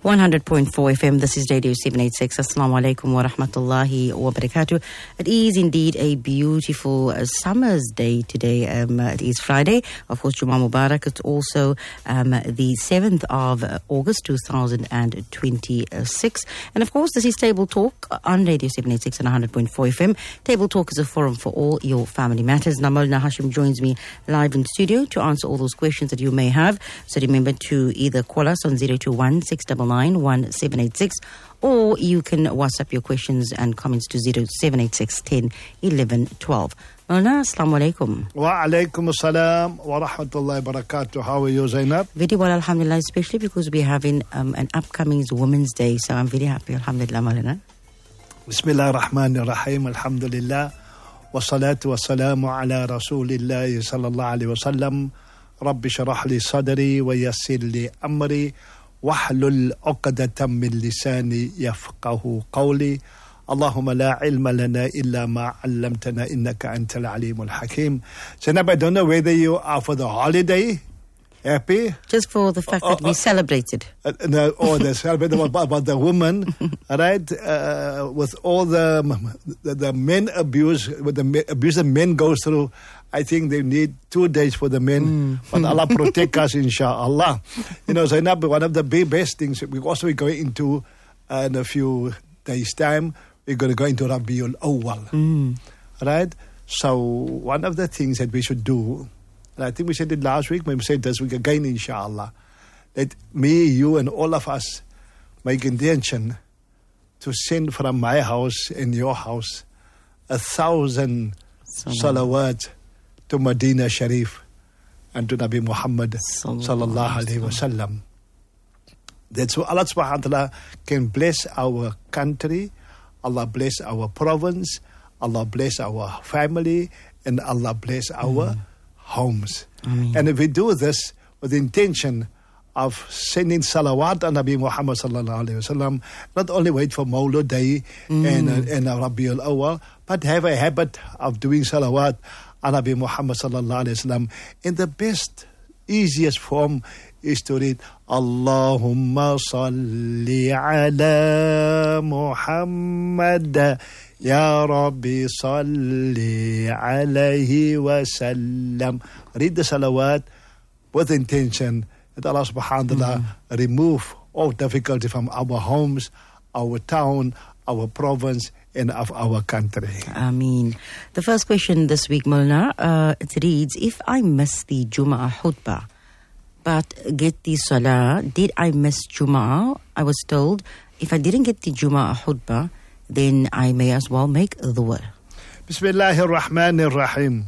100.4 FM, this is Radio 786. Assalamu alaikum wa rahmatullahi wa barakatuh. It is indeed a beautiful summer's day today. It is Friday, of course, Jummah Mubarak. It's also the 7th of August 2026. And of course, this is Table Talk on Radio 786 and 100.4 FM. Table Talk is a forum for all your family matters. Maulana Hashim joins me live in studio to answer all those questions that you may have. So remember to either call us on 021 699 1786, or you can WhatsApp your questions and comments to 0786 10 11 12. Maulana, assalamu alaikum. Wa alaikum assalam wa rahmatullahi wa barakatuh. How are you, Zainab? Very well, alhamdulillah, especially because we're having an upcoming Women's Day, so I'm very happy, alhamdulillah, Maulana. Bismillah ar-Rahman ar-Rahim, alhamdulillah, wa salatu wa salamu ala rasulillahi sallallahu alayhi wa sallam. Rabbi sharah li sadri wa yassir li amri. واحلل عقدة من لساني يفقه قولي اللهم لا علم لنا إلا ما علمتنا إنك أنت العليم الحكيم. Zainab, I don't know whether you are for the holiday happy, just for the fact that we celebrated. They celebrated about the woman, right? With all the men abuse, with the abuse that men go through, I think they need 2 days for the men. But Allah protect us, inshallah. You know, Zainab, one of the best things, we also be going into, in a few days' time, we're going to go into Rabiul Awwal. Right? So, one of the things that we should do, and I think we said it last week, maybe we said this week again, inshallah, that me, you, and all of us make intention to send from my house and your house 1,000 salawat to Medina Sharif and to Nabi Muhammad sallallahu alaihi wasallam. That's what Allah subhanahu wa ta'ala can bless our country, Allah bless our province, Allah bless our family, and Allah bless our homes. And if we do this with the intention of sending salawat on Nabi Muhammad sallallahu alaihi wasallam, not only wait for Mawlud Day and Rabiul Awwal, but have a habit of doing salawat on Nabi Muhammad sallallahu alaihi wasallam. In the best, easiest form is to read Allahumma salli ala Muhammad Ya Rabbi salli alayhi wa sallam. Read the salawat with intention that Allah subhanahu wa ta'ala remove all difficulty from our homes, our town, our province, and of our country. Ameen. The first question this week, Maulana, it reads, if I miss the Jum'ah khutbah but get the salah, did I miss Jum'ah? I was told if I didn't get the Jum'ah khutbah, then I may as well make dhuhr. Bismillahir Rahmanir Rahim.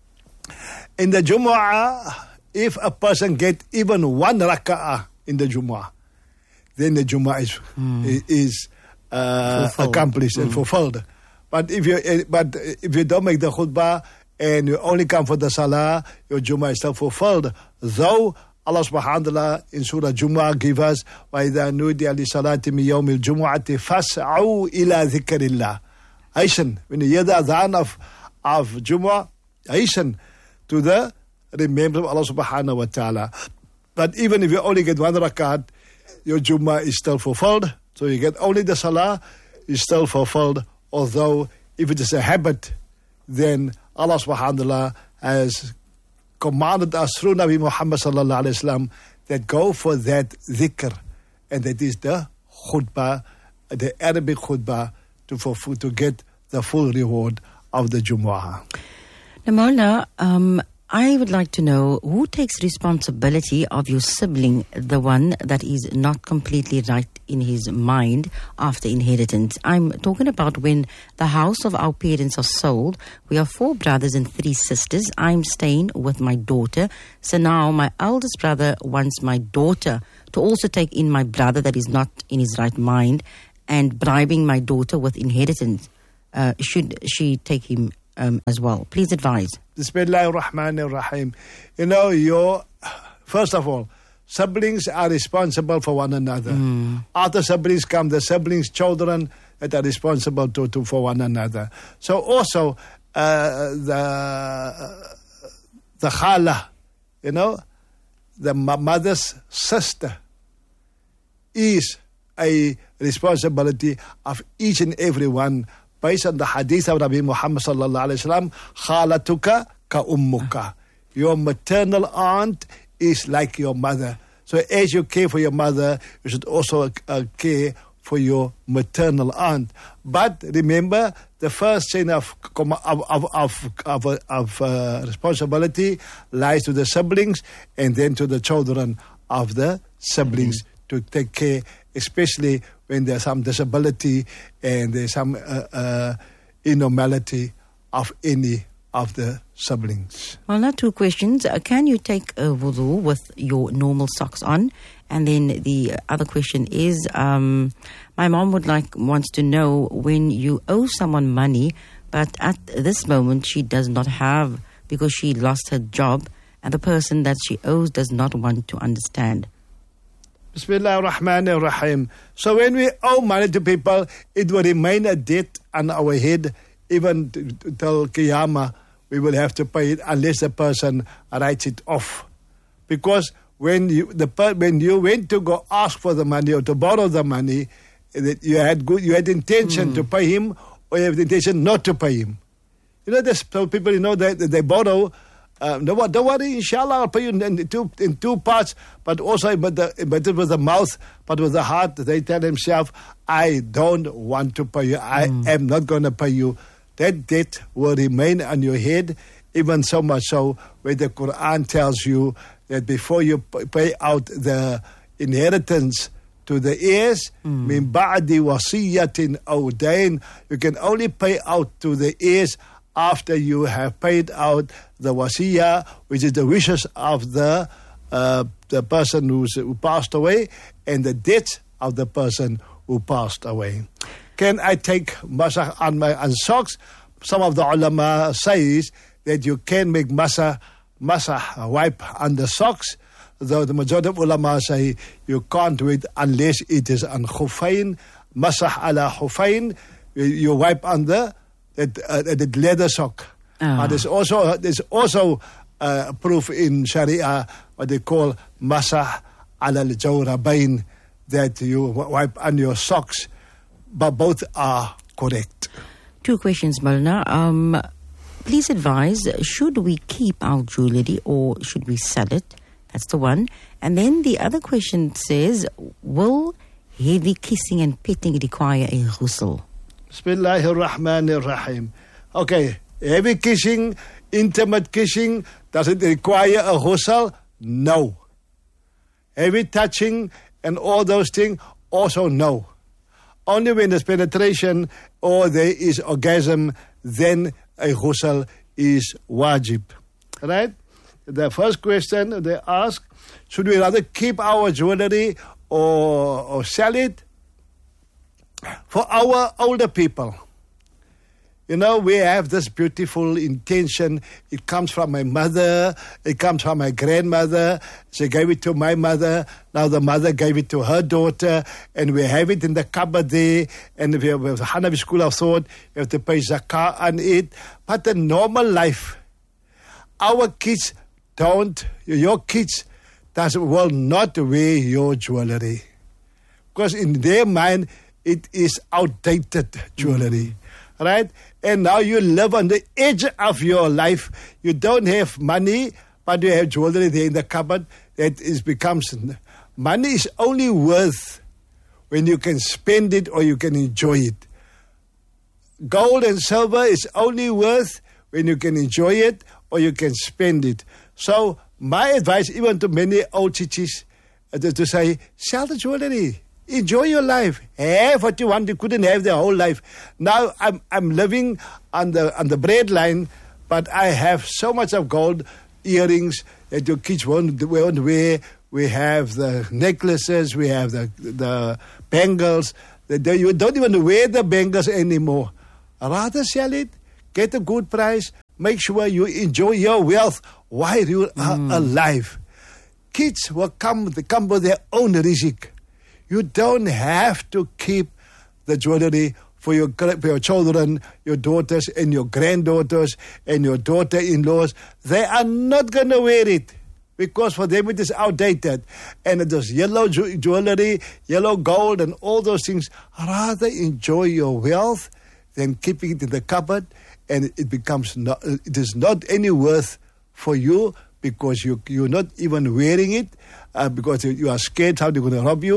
In the Jumu'ah, if a person get even one raka'ah in the Jumu'ah, then the Jumu'ah is accomplished and fulfilled. But if you don't make the khutbah and you only come for the salah, your Jumu'ah is still fulfilled. Though Allah subhanahu wa ta'ala in Surah Jumu'ah give us وَإِذَا نُودِيَ لِصَلَاةِ مِنْ يَوْمِ الْجُمُعَةِ فَاسْعَوْا إِلَى ذِكْرِ اللَّهِ. Hasten, when you hear the adhan of Jumu'ah, hasten to the remembrance of Allah subhanahu wa ta'ala. But even if you only get one rakat, your Jumu'ah is still fulfilled. So you get only the salah, is still fulfilled. Although if it is a habit, then Allah subhanahu wa ta'ala has commanded us through Nabi Muhammad sallallahu alaihi wasallam that go for that dhikr, and that is the khutbah, the Arabic khutbah, to get the full reward of the Jumu'ah. Now, Maulana, I would like to know who takes responsibility of your sibling, the one that is not completely right in his mind after inheritance. I'm talking about when the house of our parents are sold. We are 4 brothers and 3 sisters. I'm staying with my daughter. So now my eldest brother wants my daughter to also take in my brother that is not in his right mind and bribing my daughter with inheritance. Should she take him as well? Please advise. Bismillahir Rahmanir Rahim. You know, first of all, siblings are responsible for one another. After siblings come the siblings' children that are responsible for one another. So also the khala, the mother's sister, is a responsibility of each and every one based on the hadith of Nabi Muhammad sallallahu alaihi wasallam, khalatuka ka ummuka. Your maternal aunt is like your mother. So as you care for your mother, you should also care for your maternal aunt. But remember, the first chain of responsibility lies to the siblings and then to the children of the siblings to take care, especially when there's some disability and there's some abnormality of any of the siblings. Well, now 2 questions. Can you take a wudu with your normal socks on? And then the other question is, my mom wants to know, when you owe someone money, but at this moment she does not have because she lost her job, and the person that she owes does not want to understand. Bismillah ar-Rahman ar-Rahim. So when we owe money to people, it will remain a debt on our head, even till Qiyamah. We will have to pay it unless the person writes it off. Because when you went to go ask for the money or to borrow the money, you had intention to pay him, or you have the intention not to pay him. You know, there's people, they borrow. Don't worry, inshallah, I'll pay you in two parts, but also, but it was the mouth, but with the heart, they tell themselves, I don't want to pay you. I am not going to pay you. That debt will remain on your head, even so much so where the Quran tells you that before you pay out the inheritance to the heirs, min ba'di wasiyatin aw dayn, you can only pay out to the heirs after you have paid out the wasiyah, which is the wishes of the person who passed away, and the debts of the person who passed away. Can I take masah on socks? Some of the ulama says that you can make masah wipe on the socks, though the majority of ulama say you can't do it unless it is on khufayn, masah ala khufayn, you wipe on the leather sock. There's also proof in Sharia, what they call masah ala al-jawrabayn, that you wipe on your socks, but both are correct. 2 questions, Maulana. Please advise, should we keep our jewelry or should we sell it? That's the one. And then the other question says, will heavy kissing and petting require a ghusl? Bismillahir Rahmanir Rahim. Okay, heavy kissing, intimate kissing, does it require a ghusl? No. Heavy touching and all those things, also no. Only when there's penetration or there is orgasm, then a ghusl is wajib. Right? The first question they ask, should we rather keep our jewelry or sell it? For our older people, we have this beautiful intention. It comes from my mother. It comes from my grandmother. She gave it to my mother. Now the mother gave it to her daughter. And we have it in the cupboard there. And we have a Hanafi school of thought. You have to pay zakah on it. But the normal life, your kids will not wear your jewelry. Because in their mind, it is outdated jewelry. Right? And now you live on the edge of your life. You don't have money, but you have jewelry there in the cupboard. Money is only worth when you can spend it or you can enjoy it. Gold and silver is only worth when you can enjoy it or you can spend it. So my advice, even to many old chichis, to say, sell the jewelry. Enjoy your life. Have what you want. You couldn't have the whole life. Now I'm living on the breadline, but I have so much of gold earrings that your kids won't wear. We have the necklaces. We have the bangles. You don't even wear the bangles anymore. Rather sell it. Get a good price. Make sure you enjoy your wealth while you are alive. Kids will come with their own rizq. You don't have to keep the jewelry for your children, your daughters and your granddaughters and your daughter-in-laws. They are not going to wear it. because for them it is outdated. And it is yellow jewelry, yellow gold, and all those things. Rather enjoy your wealth than keeping it in the cupboard, and it is not any worth for you, because you're not even wearing it, because you are scared how they're going to rob you.